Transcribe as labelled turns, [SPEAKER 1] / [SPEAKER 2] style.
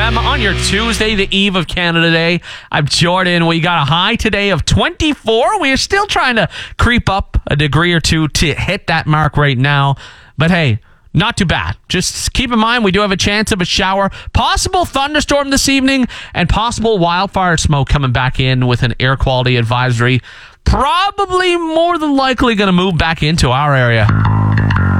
[SPEAKER 1] FM on your Tuesday, the eve of Canada Day. I'm Jordan. We got a high today of 24. We are still trying to creep up a degree or two to hit that mark right now. But hey, not too bad. Just keep in mind we do have a chance of a shower, possible thunderstorm this evening, and possible wildfire smoke coming back in with an air quality advisory. Probably more than likely going to move back into our area.